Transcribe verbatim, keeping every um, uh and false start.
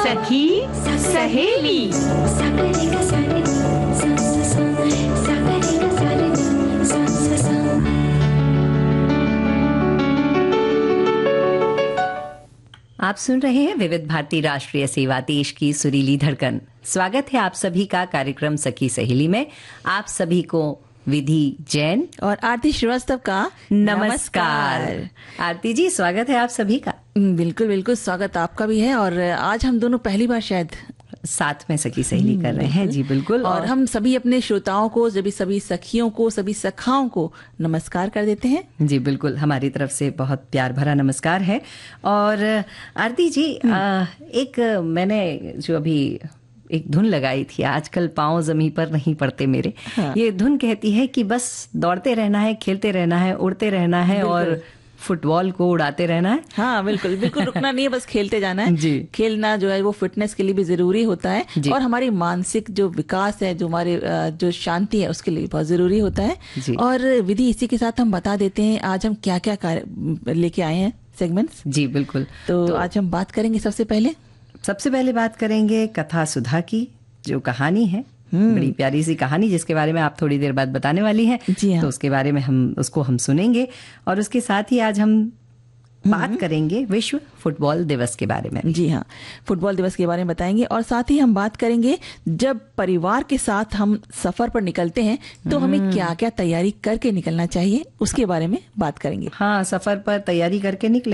सखी सहेली। आप सुन रहे हैं विविध भारती राष्ट्रीय सेवा देश की सुरीली धड़कन। स्वागत है आप सभी का कार्यक्रम सखी सहेली में। आप सभी को विधि जैन और आरती श्रीवास्तव का नमस्कार। आरती जी, स्वागत है आप सभी का। बिल्कुल बिल्कुल, स्वागत आपका भी है। और आज हम दोनों पहली बार शायद साथ में सखी सहेली कर रहे हैं। जी बिल्कुल। और, और हम सभी अपने श्रोताओं को, सभी सभी सखियों को, सभी सखाओं को नमस्कार कर देते हैं। जी बिल्कुल, हमारी तरफ से बहुत प्यार भरा नमस्कार है। और आरती जी, आ, एक मैंने जो अभी एक धुन लगाई थी, आजकल पांव जमीन पर नहीं पड़ते मेरे। हाँ। ये धुन कहती है कि बस दौड़ते रहना है, खेलते रहना है, उड़ते रहना है और फुटबॉल को उड़ाते रहना है। हाँ बिल्कुल बिल्कुल, रुकना नहीं है, बस खेलते जाना है। जी। खेलना जो है वो फिटनेस के लिए भी जरूरी होता है और हमारी मानसिक जो विकास है, जो हमारे जो शांति है, उसके लिए बहुत जरूरी होता है। जी। और विधि, इसी के साथ हम बता देते हैं आज हम क्या क्या लेके आए हैं सेगमेंट्स। जी बिल्कुल। तो, तो आज हम बात करेंगे सबसे पहले सबसे पहले बात करेंगे कथा सुधा की, जो कहानी है, बड़ी प्यारी सी कहानी जिसके बारे में आप थोड़ी देर बाद बताने वाली हैं। जी हाँ। तो उसके बारे में हम उसको हम सुनेंगे और उसके साथ ही आज हम बात करेंगे विश्व फुटबॉल दिवस के बारे में। जी हाँ, फुटबॉल दिवस के बारे में बताएंगे और साथ ही हम बात करेंगे जब परिवार के साथ हम सफर पर निकलते हैं तो हमें क्या क्या तैयारी करके निकलना चाहिए, उसके बारे में बात करेंगे। हाँ, सफर पर तैयारी करके निकले